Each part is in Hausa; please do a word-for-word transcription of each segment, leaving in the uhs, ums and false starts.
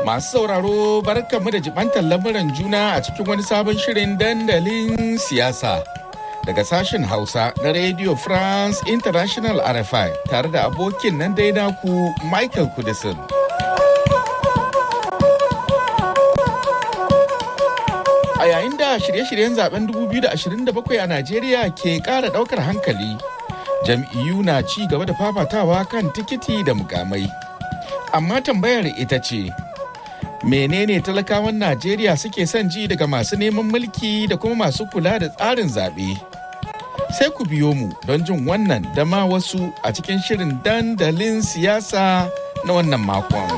Masu sauraro barkanmu da jibantar lamuran juna a cikin wani sabon shirin dandalin siyasa. Daga sashen Hausa na Radio France International R F I tare da abokin nan dai naku Michael Kudisin. A yayin da shirye-shiryen zaben dubu biyu da ashirin da bakwai a Najeriya ke ƙara ɗaukar hankali, jam'iyyu na ci gaba da fafatawa kan tikiti da mukamai. Amma tambayar ita ce, menene talakawan Najeriya suke son ji daga masu neman mulki da kuma masu kula da tsarin zaɓe? Sai ku biyo mu don jin wannan da ma wasu a cikin shirin dandalin siyasa na wannan makon.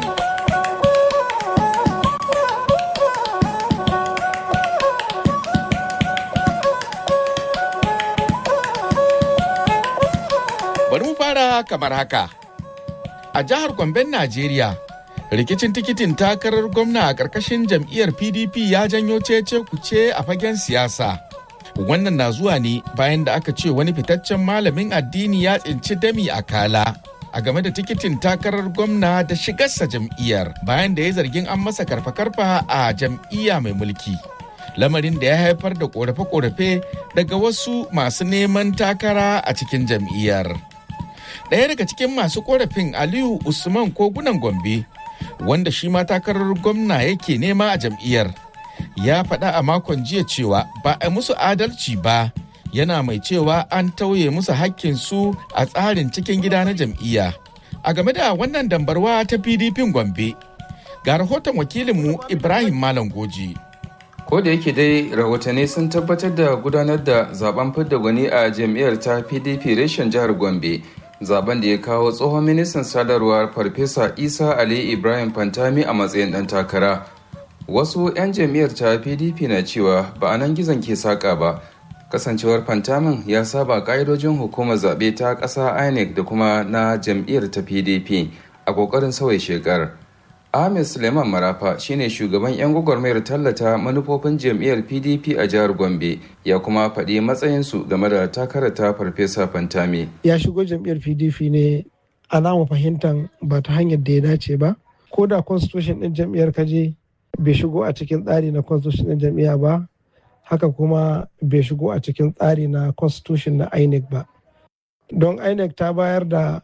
Bari mu fara kamar haka. A jihar Gomben, Najeriya, rikicin tikitin takarar gwamna a ƙarƙashin jam'iyyar P D P ya janyo cece kuce a fagen siyasa. Wannan na zuwa ne bayan da aka ce wani fitaccen malamin addini ya tsinci dami a kala a game da tikitin takarar gwamna da shigarsa jam'iyyar bayan da ya zargin an masa karfa-karfa a jam'iyya mai mulki. Lamarin da ya haifar da ƙorafe-ƙorafe daga wasu masu neman takara a cikin jam'iyyar. Ɗaya daga cikin masu ƙorafin Aliyu Usman Kogunan Gombe, wanda shi ma takarar gwamna yake nema a jam'iyyar, ya faɗa a makon jiya cewa ba a musu adalci ba, yana mai cewa an tauye musu hakkinsu a tsarin cikin gida na jam'iyya. A game da wannan dambarwa ta P D P Gombe, ga rahoton wakilinmu Ibrahim Malam Goji. Ko da yake dai rahotanni sun tabbatar da gudanar da zaben fidda gwani a jam'iyyar ta P D P reshen jihar Gombe, zaben da ya kawo tsohon ministan sadarwar Farfesa Isa Ali Ibrahim Fantami a matsayin ɗan takara. Wasu 'yan jam'iyyar ta P D P na cewa ba a nan gizon ke saƙa ba, kasancewar Fantamin ya saba ƙa'idojin hukumar zaɓe ta ƙasa I N E C da kuma na jam'iyyar ta P D P a ƙoƙarin sauya shekar. Ahmed Suleiman Marafa shine shugaban 'yan gwagwarmayar tallata manufofin jam'iyyar P D P a jihar Gombe, ya kuma faɗi matsayinsu game da takarar ta Farfesa Fantami. Ya shigo jam'iyyar P D P ne alama fahimtar ba ta hanyar da ya dace ba. Ko da constitution ɗin jam'iyyar kaje bai shigo a cikin tsari na constitution ɗin jam'iyya ba, haka kuma bai shigo a cikin tsari na constitution na I N E C ba. Don I N E C ta bayar da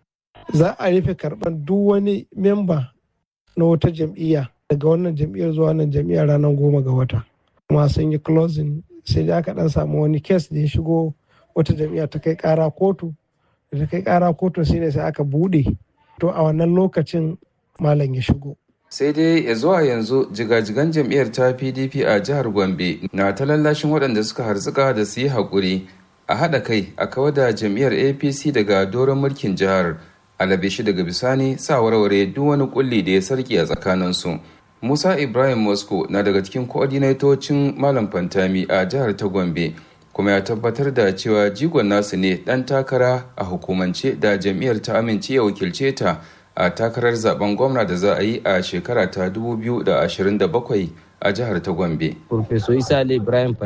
za a rufe karɓar duk wani memba na wata jam'iyya daga wannan jam'iyyar zuwa wannan jam'iyyar ranar goma ga wata. Kuma sun yi closing, sai da aka dan samu wani case da ya shigo wata jam'iyya ta kai kara kotu, da ta kai kara kotu sai ne sai aka bude. To a wannan lokacin malam ya shigo. Sai dai ya zuwa yanzu jigajigan jam'iyyar ta P D P a jihar Gombe na ta lallashin waɗanda suka harzuka da su yi haƙuri a haɗa kai a kawar da jam'iyyar A P C daga doron mulkin jihar. Alabe shi daga bisani sa warware duk wani kulli da ya sarki a tsakaninsu. Musa Ibrahim Moscow na daga cikin koordinatocin Malam Fantami a jihar ta Gombe, kuma ya tabbatar da cewa jigon nasu ne dan takara a hukumance da jam'iyyar ta amince ya wakilce ta a takarar zaben gwamna da za a yi a shekara ta dubu biyu da ashirin da bakwai a jihar ta Gombe. Professor Isa Ali Ibrahim